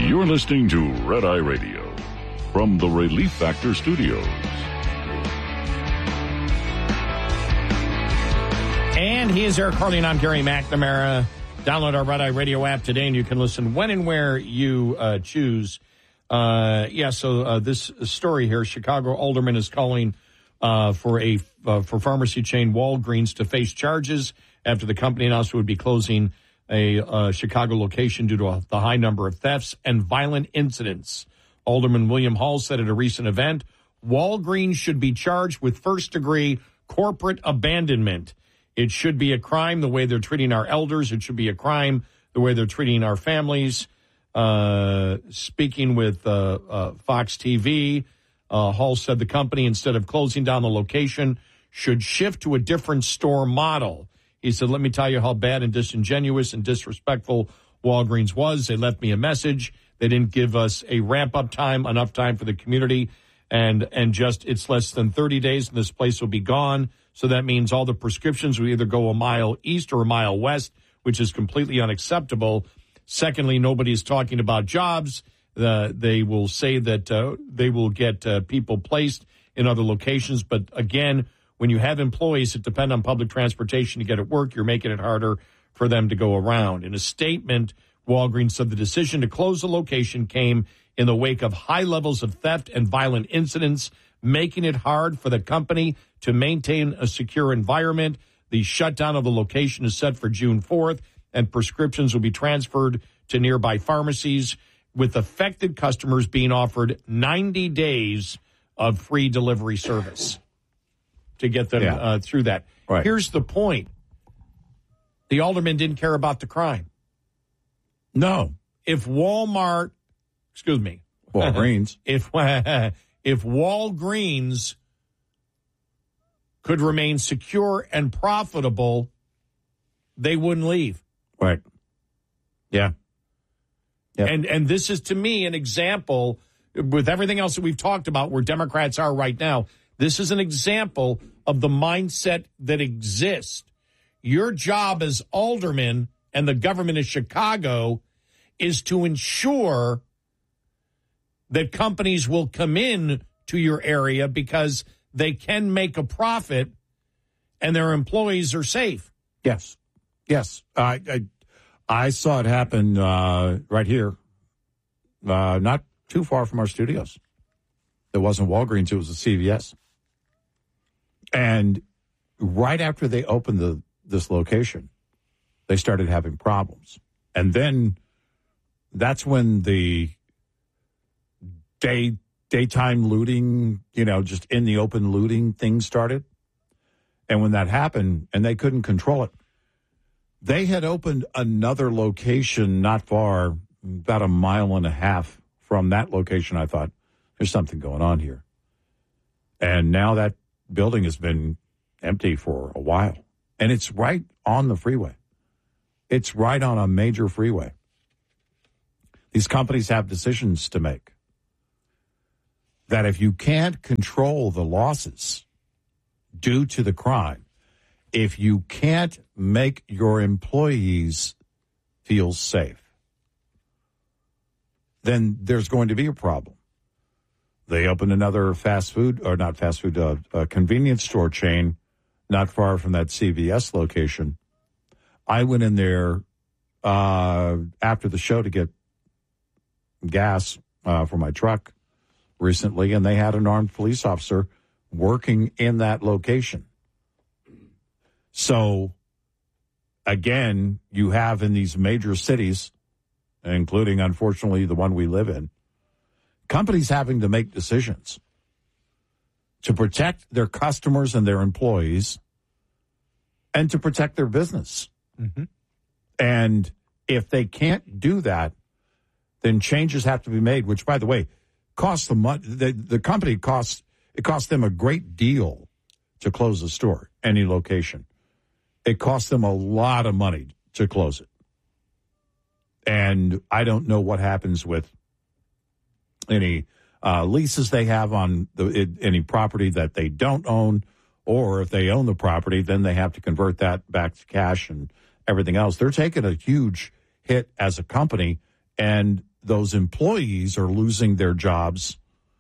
You're listening to Red Eye Radio from the Relief Factor Studios. And he is Eric Carly, and I'm Gary McNamara. Download our Red Eye Radio app today, and you can listen when and where you choose. So this story here, Chicago alderman is calling for pharmacy chain Walgreens to face charges after the company announced it would be closing a Chicago location due to the high number of thefts and violent incidents. Alderman William Hall said at a recent event, Walgreens should be charged with first-degree corporate abandonment. It should be a crime the way they're treating our elders. It should be a crime the way they're treating our families. Speaking with Fox TV, Hall said the company, instead of closing down the location, should shift to a different store model. He said, let me tell you how bad and disingenuous and disrespectful Walgreens was. They left me a message. They didn't give us a ramp-up time, enough time for the community. And just it's less than 30 days and this place will be gone. So that means all the prescriptions will either go a mile east or a mile west, which is completely unacceptable. Secondly, nobody is talking about jobs. They will say that they will get people placed in other locations. But again, when you have employees that depend on public transportation to get at work, you're making it harder for them to go around. In a statement, Walgreens said the decision to close the location came in the wake of high levels of theft and violent incidents, making it hard for the company to maintain a secure environment. The shutdown of the location is set for June 4th, and prescriptions will be transferred to nearby pharmacies, with affected customers being offered 90 days of free delivery service to get them through that. Right. Here's the point. The alderman didn't care about the crime. No. If Walgreens, if Walgreens could remain secure and profitable, they wouldn't leave. Right. Yeah. Yep. And this is, to me, an example, with everything else that we've talked about where Democrats are right now, this is an example of the mindset that exists. Your job as alderman and the government of Chicago is to ensure that companies will come in to your area because they can make a profit and their employees are safe. Yes. Yes. I saw it happen right here, not too far from our studios. It wasn't Walgreens, it was a CVS. And right after they opened this location, they started having problems. And then that's when the daytime looting, just in the open looting thing started. And when that happened and they couldn't control it, they had opened another location not far, about a mile and a half from that location. I thought, there's something going on here. And now that building has been empty for a while. And it's right on the freeway. It's right on a major freeway. These companies have decisions to make. That if you can't control the losses due to the crime, if you can't make your employees feel safe, then there's going to be a problem. They opened another convenience store chain not far from that CVS location. I went in there after the show to get gas for my truck recently, and they had an armed police officer working in that location. So, again, you have in these major cities, including, unfortunately, the one we live in, companies having to make decisions to protect their customers and their employees and to protect their business. Mm-hmm. And if they can't do that, then changes have to be made, which, by the way, costs them money. The company it costs them a great deal to close a store, any location. It costs them a lot of money to close it. And I don't know what happens with any leases they have on any property that they don't own, or if they own the property, then they have to convert that back to cash and everything else. They're taking a huge hit as a company, and those employees are losing their jobs.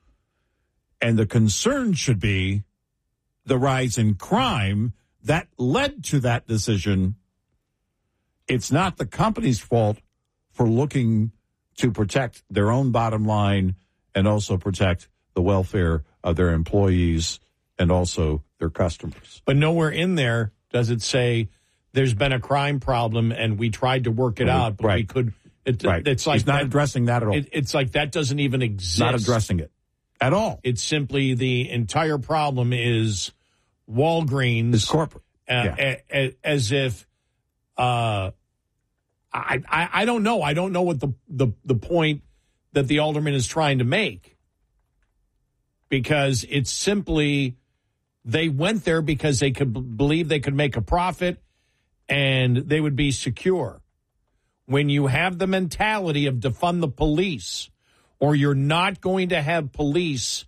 And the concern should be the rise in crime that led to that decision. It's not the company's fault for looking to protect their own bottom line and also protect the welfare of their employees and also their customers. But nowhere in there does it say there's been a crime problem and we tried to work it out, but we could. It's like he's not addressing that at all. It's like that doesn't even exist. Not addressing it at all. It's simply the entire problem is Walgreens. It's corporate. As if I don't know. I don't know what the point that the alderman is trying to make, because it's simply they went there because they could believe they could make a profit and they would be secure. When you have the mentality of defund the police, or you're not going to have police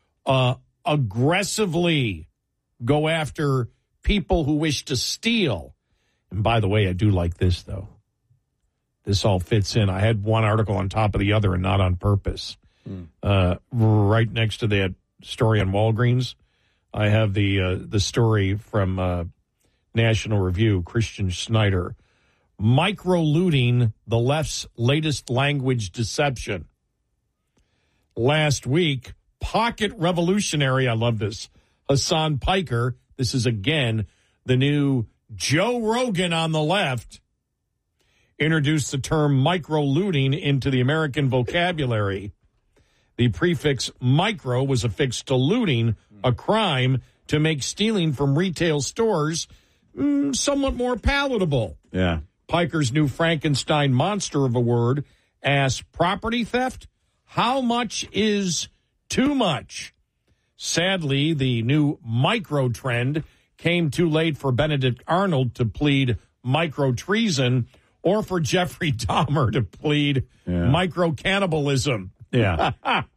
aggressively go after people who wish to steal. And by the way, I do like this, though. This all fits in. I had one article on top of the other and not on purpose. Right next to that story on Walgreens, I have the story from National Review, Christian Schneider. Micro-looting, the left's latest language deception. Last week, pocket revolutionary, I love this, Hassan Piker, this is again the new Joe Rogan on the left, introduced the term micro-looting into the American vocabulary. The prefix micro was affixed to looting, a crime, to make stealing from retail stores somewhat more palatable. Yeah. Piker's new Frankenstein monster of a word asks, property theft? How much is too much? Sadly, the new micro trend came too late for Benedict Arnold to plead micro treason or for Jeffrey Dahmer to plead micro cannibalism. Yeah.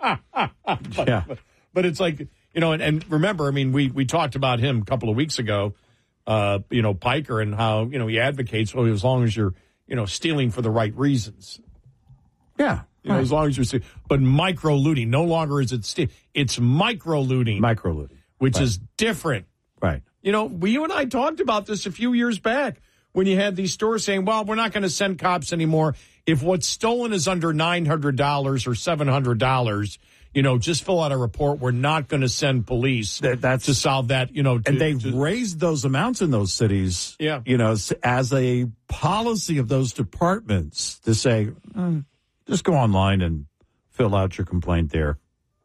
But it's like, and remember, I mean, we talked about him a couple of weeks ago, Piker, and how, he advocates, well, as long as you're, stealing for the right reasons. Yeah. As long as you're stealing. But micro-looting, no longer is it it's micro-looting. Micro-looting. Which is different. Right. You and I talked about this a few years back when you had these stores saying, well, we're not going to send cops anymore. If what's stolen is under $900 or $700, just fill out a report. We're not going to send police to solve that, and they've raised those amounts in those cities, as a policy of those departments to say, just go online and fill out your complaint there.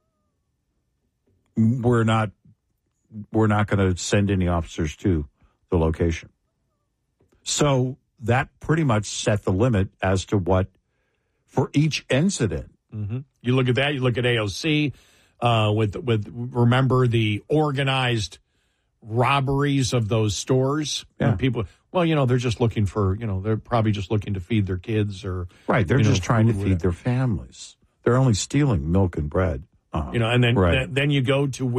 We're not going to send any officers to the location. So that pretty much set the limit as to what, for each incident. Mm-hmm. You look at that. You look at AOC with remember the organized robberies of those stores. Yeah. When people, they're just looking for, they're probably just looking to feed their kids or right. They're just trying to feed their families. They're only stealing milk and bread. And then you go to